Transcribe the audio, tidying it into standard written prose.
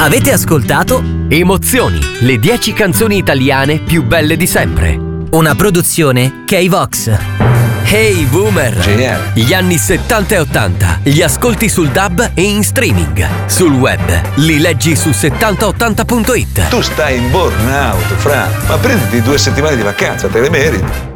Avete ascoltato Emozioni, le 10 canzoni italiane più belle di sempre. una produzione K-Vox. Hey Boomer! Gli anni 70 e 80 li ascolti sul DAB e in streaming. Sul web li leggi su 7080.it. Tu stai in burnout, Fra, ma prenditi 2 settimane di vacanza, te le meriti.